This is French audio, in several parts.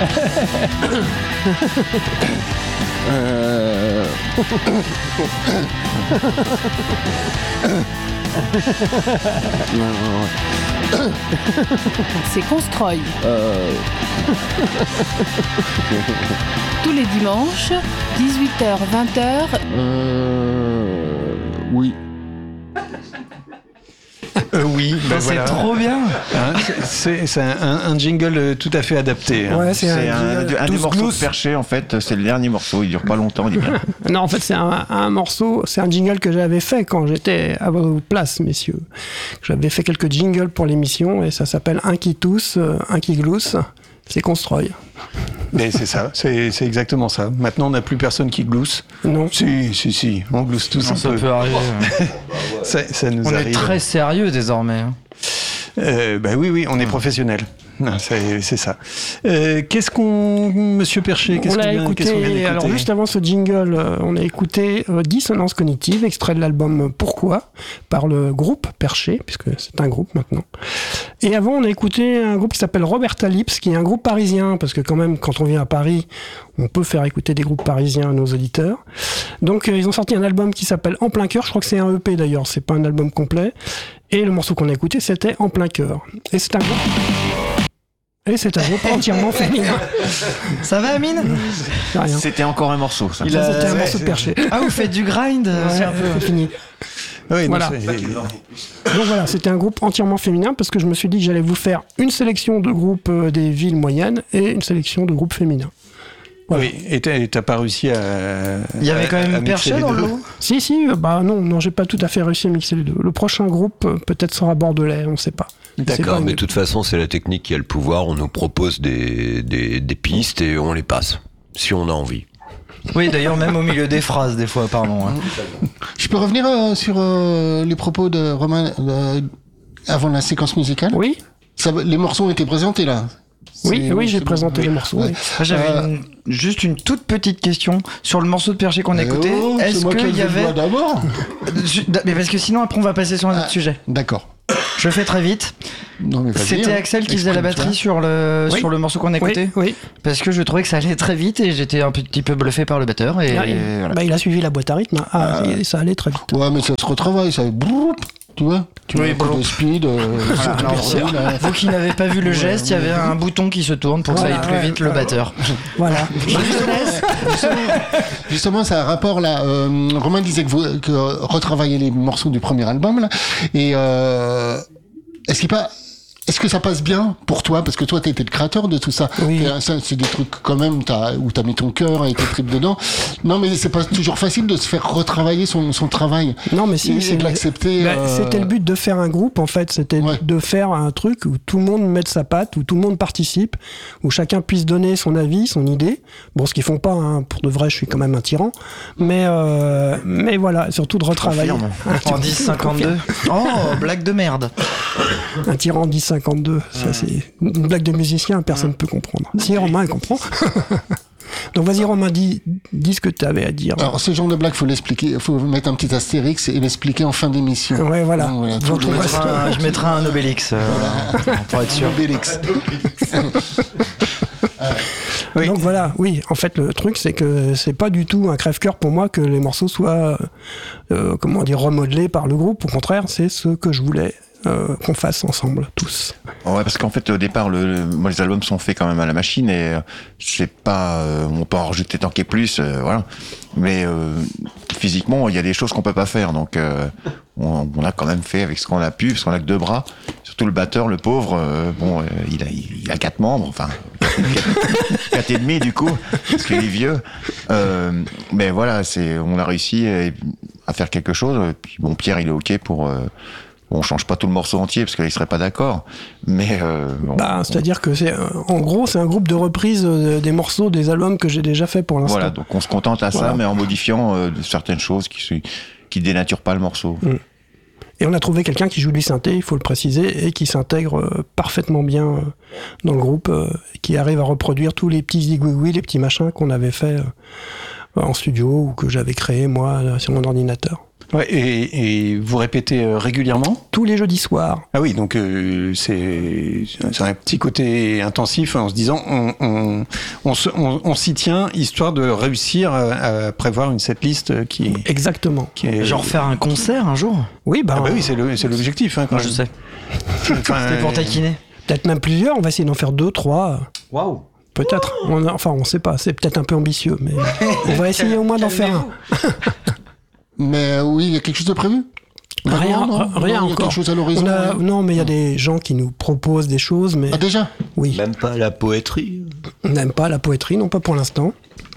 C'est Constroy. Tous les dimanches, 18h, 20h. Oui. Oui, ben c'est voilà. trop bien. Hein, c'est un jingle tout à fait adapté. Hein. Ouais, c'est un des morceaux de Perché, en fait. C'est le dernier morceau. Il dure pas longtemps. Il est bien. Non, en fait, c'est un morceau, c'est un jingle que j'avais fait quand j'étais à vos places, messieurs. J'avais fait quelques jingles pour l'émission et ça s'appelle Un qui tousse, un qui glousse. C'est Constroy. Mais c'est ça, c'est exactement ça. Maintenant, on n'a plus personne qui glousse. Non. Si, on glousse tous un Ça peu. peut arriver. Ça nous On arrive. est très sérieux désormais. Oui, on est professionnels. C'est ça. Monsieur Perché, On l'a écouté, alors juste avant ce jingle, on a écouté Dissonance Cognitive, extrait de l'album Pourquoi, par le groupe Perché, puisque c'est un groupe maintenant. Et avant, on a écouté un groupe qui s'appelle Roberta Lips, qui est un groupe parisien, parce que quand même, quand on vient à Paris, on peut faire écouter des groupes parisiens à nos auditeurs. Donc, ils ont sorti un album qui s'appelle En plein cœur, je crois que c'est un EP d'ailleurs, c'est pas un album complet. Et le morceau qu'on a écouté, c'était En plein cœur. Et c'est un groupe entièrement féminin. Ça va, Amine ? Rien. C'était encore un morceau, ça. C'était un morceau de Perché. Ah, vous faites du grind C'est un peu fini. Oui, Voilà. Donc voilà, c'était un groupe entièrement féminin parce que je me suis dit que j'allais vous faire une sélection de groupes des villes moyennes et une sélection de groupes féminins. Voilà. Oui, et t'as pas réussi à... Il y avait quand à même mixer Perché les dans deux. le lot ? Si, non, j'ai pas tout à fait réussi à mixer les deux. Le prochain groupe, peut-être sera bordelais, on sait pas. D'accord, mais de toute façon, c'est la technique qui a le pouvoir. On nous propose des pistes et on les passe, si on a envie. Oui, d'ailleurs, même au milieu des phrases, des fois, pardon. Hein. Je peux revenir sur les propos de Romain avant la séquence musicale ? Oui, Les morceaux ont été présentés là. oui, j'ai présenté les morceaux. Ouais. Oui. Moi, j'avais juste une toute petite question sur le morceau de Perché qu'on a écouté. Est-ce qu'il y avait... d'abord ? Mais parce que sinon, après, on va passer sur un autre sujet. D'accord. Je fais très vite. Non, mais vas-y, C'était Axel qui faisait la batterie sur le morceau qu'on a écouté. Oui. Parce que je trouvais que ça allait très vite et j'étais un petit peu bluffé par le batteur. Et voilà. Il a suivi la boîte à rythme. Et ça allait très vite. Ouais, mais ça se retravaille, ça. Tu vois ? Tu vois, de speed. Vous qui n'avez pas vu le geste, il y avait un bouton qui se tourne pour que ça aille plus vite, le batteur. Voilà. Justement, ça a un rapport là. Romain disait que retravailler les morceaux du premier album là. Et est-ce que ça passe bien pour toi ? Parce que toi, t'as été le créateur de tout ça. Oui. C'est des trucs quand même où t'as mis ton cœur et tes tripes dedans. Non, mais c'est pas toujours facile de se faire retravailler son travail. Non, mais si, c'est de l'accepter. C'était le but de faire un groupe, en fait. C'était de faire un truc où tout le monde mette sa patte, où tout le monde participe, où chacun puisse donner son avis, son idée. Bon, ce qu'ils font pas, hein, pour de vrai, je suis quand même un tyran. Mais voilà, surtout de retravailler. En 10-52. Oh, blague de merde. Un tyran 10-52, ça c'est une blague de musicien, personne ne peut comprendre. Si Romain comprend. Donc vas-y Romain, dis ce que tu avais à dire. Alors ce genre de blague, faut l'expliquer, faut mettre un petit astérix et l'expliquer en fin d'émission. Ouais, voilà. Donc, Je mettrai un Obélix pour être sûr. Obélix. Oui. Donc voilà, oui, en fait le truc c'est que c'est pas du tout un crève-cœur pour moi que les morceaux soient remodelés par le groupe. Au contraire, c'est ce que je voulais qu'on fasse ensemble tous. Ouais, parce qu'en fait au départ moi les albums sont faits quand même à la machine et c'est pas on peut en rajouter tant qu'il y ait plus voilà, mais physiquement il y a des choses qu'on peut pas faire, donc on a quand même fait avec ce qu'on a pu, parce qu'on a que 2 bras, surtout le batteur, le pauvre, il a 4 membres, enfin 4 et demi du coup parce qu'il est vieux, mais voilà, on a réussi à faire quelque chose. Puis bon, Pierre il est ok pour on change pas tout le morceau entier parce qu'il serait pas d'accord, mais c'est-à-dire que en gros c'est un groupe de reprises des morceaux des albums que j'ai déjà fait pour l'instant. Voilà, donc on se contente à ça, mais en modifiant certaines choses qui dénaturent pas le morceau. Et on a trouvé quelqu'un qui joue du synthé, il faut le préciser, et qui s'intègre parfaitement bien dans le groupe, qui arrive à reproduire tous les petits zigouigouis, les petits machins qu'on avait fait en studio ou que j'avais créé moi sur mon ordinateur. Ouais, et vous répétez régulièrement ? Tous les jeudis soirs. Ah oui, donc c'est un petit côté intensif en se disant on s'y tient histoire de réussir à prévoir une setlist qui Exactement. est... Genre faire un concert un jour ? Oui, Ah bah oui, c'est l'objectif. Hein, quand Moi, je même. sais. Enfin, C'était pour taquiner. peut-être même plusieurs. On va essayer d'en faire 2, 3. Waouh. Peut-être. On sait pas. C'est peut-être un peu ambitieux, mais on va essayer au moins d'en faire un. Mais oui, il y a quelque chose de prévu ? Rien, Non, rien il y a encore. quelque chose à l'horizon. Non, mais il y a des gens qui nous proposent des choses, mais Ah, déjà ? oui, Même pas la poétrie. on n'aime pas la poétrie, non pas pour l'instant.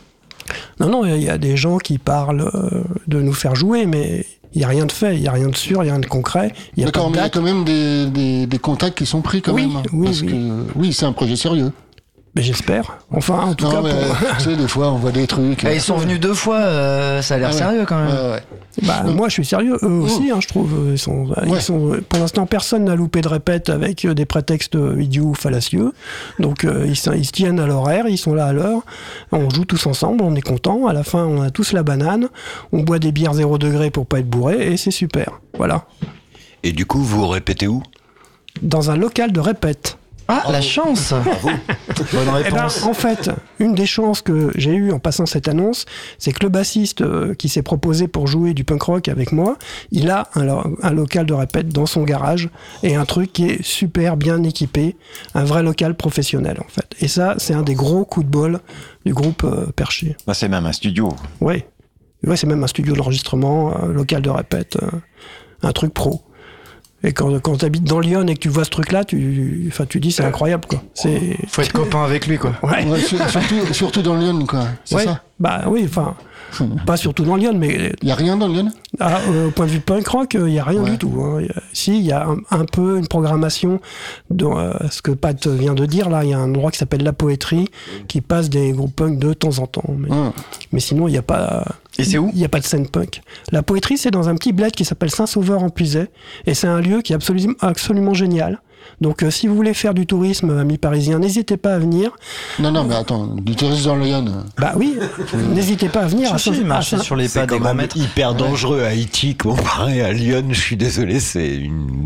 Non, il y a des gens qui parlent de nous faire jouer, mais il n'y a rien de fait, il n'y a rien de sûr, il n'y a rien de concret. Il y a pas D'accord, de mais il y a date. quand même des contacts qui sont pris quand Oui, même. oui, Parce oui. que, oui, c'est un projet sérieux. Mais j'espère. Enfin, en tout Non, cas, mais, tu sais, des fois, on voit des trucs. Ils sont venus 2 fois, ça a l'air Ah ouais. sérieux quand même. Ouais. bah, moi, je suis sérieux. Eux aussi, hein, je trouve. Ils sont, pour l'instant, personne n'a loupé de répète avec des prétextes idiots ou fallacieux. Donc, ils se tiennent à l'horaire, ils sont là à l'heure. On joue tous ensemble, on est contents. À la fin, on a tous la banane. On boit des bières 0 degré pour pas être bourré et c'est super. Voilà. Et du coup, vous répétez où ? Dans un local de répète. Ah, la chance. Bonne Eh ben, réponse. en fait, une des chances que j'ai eues en passant cette annonce, c'est que le bassiste qui s'est proposé pour jouer du punk rock avec moi, il a un local de répète dans son garage et un truc qui est super bien équipé, un vrai local professionnel en fait. Et ça, c'est un des gros coups de bol du groupe Perché. Bah, c'est même un studio. Ouais, c'est même un studio d'enregistrement, un local de répète, un truc pro. Et quand tu habites dans Lyon et que tu vois ce truc-là, tu dis c'est incroyable quoi. C'est Faut être copain avec lui, quoi. ouais. Ouais, surtout dans Lyon, quoi. C'est Ouais, ça. bah oui, enfin, pas surtout dans Lyon, mais Il n'y a rien dans Lyon ? au point de vue punk rock, il n'y a rien Ouais. du tout. Hein. Il y a un peu une programmation, dans ce que Pat vient de dire, là, il y a un endroit qui s'appelle La Poétrie, qui passe des groupes punk de temps en temps. Mais sinon, il n'y a pas... Et c'est où ? Il n'y a pas de scène punk. La Poétrie, c'est dans un petit bled qui s'appelle Saint-Sauveur-en-Puisaye, et c'est un lieu qui est absolument génial. Donc, si vous voulez faire du tourisme mi-parisien, n'hésitez pas à venir. Non, mais attends, du tourisme dans Lyon. Bah oui, n'hésitez pas à venir. marcher sur les pas C'est des quand grands même maîtres. hyper dangereux à Haïti comparé à Lyon. Je suis désolé, c'est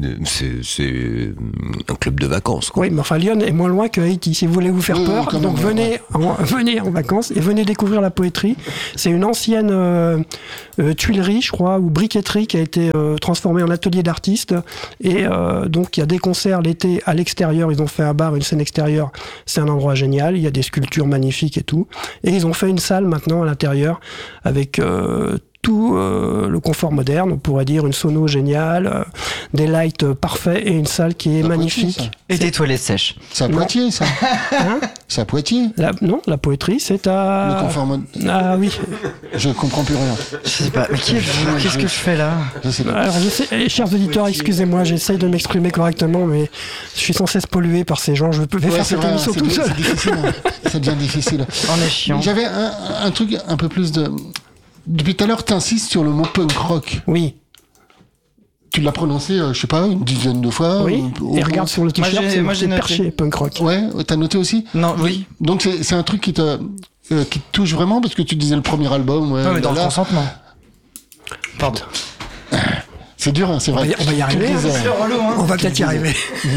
un club de vacances, quoi. Oui, mais enfin, Lyon est moins loin que Haïti. Si vous voulez vous faire Oui, peur, quand donc même, venez en vacances et venez découvrir la poétrie. C'est une ancienne tuilerie, je crois, ou briqueterie qui a été transformée en atelier d'artistes. Et donc, il y a des concerts l'été à l'extérieur. Ils ont fait un bar, une scène extérieure. C'est un endroit génial. Il y a des sculptures magnifiques et tout. Et ils ont fait une salle maintenant à l'intérieur avec... tout le confort moderne, on pourrait dire une sono géniale, des lights parfaits et une salle qui est La magnifique. Poitiers, Et des toilettes sèches. C'est à Poitiers, ça. Hein C'est à Poitiers. Non, la poétrie, c'est à... Le confort Ah oui. Je comprends plus rien. Je sais pas, mais qui êtes-vous ? Qu'est-ce que je fais là ? Je sais pas. Alors, chers auditeurs, excusez-moi, j'essaye de m'exprimer correctement, mais je suis sans cesse pollué par ces gens. Je peux Ouais, faire c'est cette vrai, émission c'est tout seul. c'est difficile. Hein. Ça devient difficile. On est chiant. J'avais un truc un peu plus de... Depuis tout à l'heure, tu insistes sur le mot punk rock. Oui, Tu l'as prononcé, je sais pas, une dizaine de fois. oui. au Et moins. regarde sur le t-shirt, Moi, j'ai c'est marqué noté. Perché, punk rock. Ouais, t'as noté aussi. Non, oui. Donc c'est un truc qui te touche vraiment parce que tu disais le premier album. Ouais, Non, mais dans le là, consentement. Pardon. c'est dur, hein, c'est vrai. On va y arriver. Tu le disais. On va peut-être y arriver.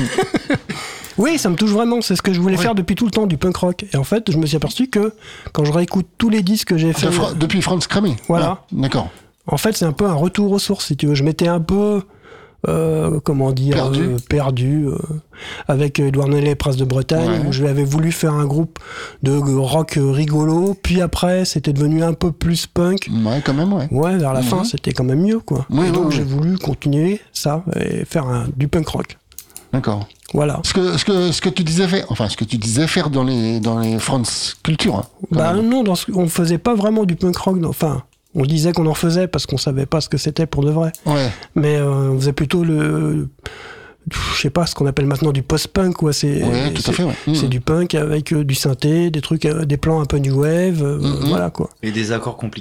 Oui, ça me touche vraiment. C'est ce que je voulais faire depuis tout le temps, du punk rock. Et en fait, je me suis aperçu que quand je réécoute tous les disques que j'ai fait, Depuis Franz Kramé. Voilà. Ah, d'accord. en fait, c'est un peu un retour aux sources, si tu veux. Je m'étais un peu, comment dire, perdu avec Édouard Nellet, Prince de Bretagne, où je avais voulu faire un groupe de rock rigolo. Puis après, c'était devenu un peu plus punk. Ouais, quand même, ouais. Ouais, vers la fin, c'était quand même mieux, quoi. Oui, et donc, oui, j'ai oui. voulu continuer ça et faire du punk rock. D'accord. Voilà. Ce que tu disais faire dans les France Culture. Hein, Bah non, on faisait pas vraiment du punk rock. Enfin, on disait qu'on en faisait parce qu'on savait pas ce que c'était pour de vrai. Ouais. Mais on faisait plutôt je sais pas, ce qu'on appelle maintenant du post-punk, quoi. Ouais, tout à fait, ouais. C'est du punk avec du synthé, des trucs, des plans un peu new wave, voilà, quoi. Et des accords compliqués.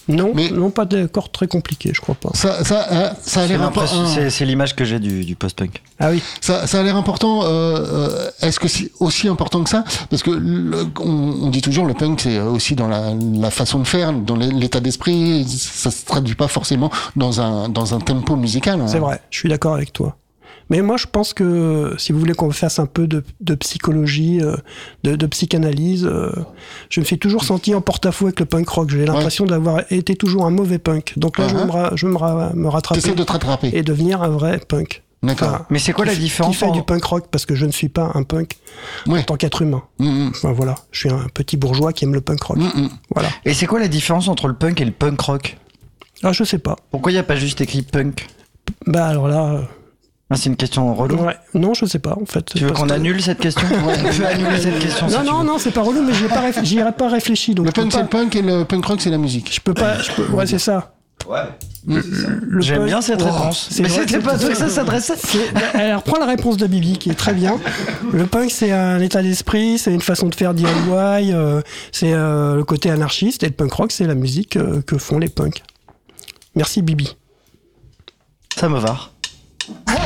Non, pas d'accords très compliqués, je crois pas. Ça a l'air important. C'est l'image que j'ai du post-punk. Ah oui. Ça a l'air important. Est-ce que c'est aussi important que ça? Parce que on dit toujours le punk, c'est aussi dans la façon de faire, dans l'état d'esprit. Ça se traduit pas forcément dans un tempo musical. C'est vrai. Je suis d'accord avec toi. Mais moi, je pense que si vous voulez qu'on fasse un peu de psychologie, de psychanalyse, je me suis toujours senti en porte-à-faux avec le punk rock. J'ai l'impression d'avoir été toujours un mauvais punk. Donc là, je vais me rattraper. T'essaies de te rattraper. Et devenir un vrai punk. D'accord. Enfin, mais c'est quoi la différence qui fait du punk rock? Parce que je ne suis pas un punk en tant qu'être humain. Enfin, voilà. Je suis un petit bourgeois qui aime le punk rock. Voilà. Et c'est quoi la différence entre le punk et le punk rock? Ah, je sais pas. Pourquoi il n'y a pas juste écrit punk? Bah alors là... c'est une question relou. Ouais. Non, je sais pas en fait. Tu veux qu'on annule cette question? On peut annuler cette question. Non, c'est pas relou, mais j'y ai pas réfléchi. Donc le punk c'est le punk et le punk rock c'est la musique. Je peux. Ouais, c'est ça. Ouais. J'aime bien cette réponse. Mais c'était pas toi que ça s'adressait. Alors prends la réponse de Bibi qui est très bien. Le punk c'est un état d'esprit, c'est une façon de faire DIY, c'est le côté anarchiste, et le punk rock c'est la musique que font les punks. Merci Bibi. Ça me va.